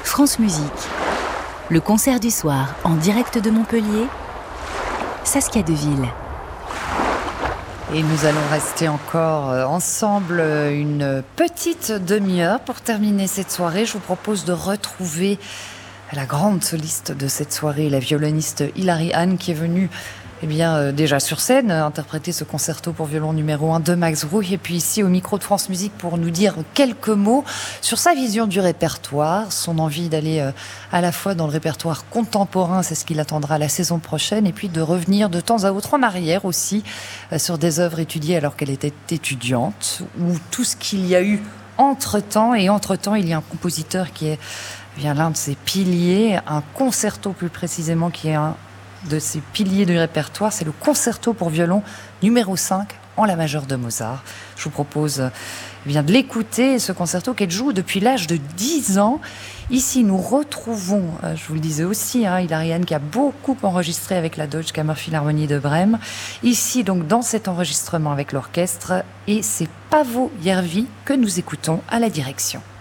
France Musique. Le concert du soir en direct de Montpellier, Saskia Deville. Et nous allons rester encore ensemble une petite demi-heure pour terminer cette soirée. Je vous propose de retrouver la grande soliste de cette soirée, la violoniste Hilary Hahn, qui est venue déjà sur scène interpréter ce concerto pour violon numéro 1 de Max Bruch, et puis ici au micro de France Musique pour nous dire quelques mots sur sa vision du répertoire, son envie d'aller à la fois dans le répertoire contemporain, c'est ce qui l'attendra la saison prochaine, et puis de revenir de temps à autre en arrière aussi sur des œuvres étudiées alors qu'elle était étudiante, ou tout ce qu'il y a eu entre-temps. Et entre-temps, il y a un compositeur qui est l'un de ses piliers, un concerto plus précisément qui est un de ces piliers du répertoire, c'est le concerto pour violon numéro 5 en la majeure de Mozart. Je vous propose de l'écouter, ce concerto qu'elle joue depuis l'âge de 10 ans. Ici, nous retrouvons, je vous le disais aussi, Hilary Hahn qui a beaucoup enregistré avec la Deutsche Kammerphilharmonie de Brême. Ici, donc, dans cet enregistrement avec l'orchestre, et c'est Paavo Järvi que nous écoutons à la direction.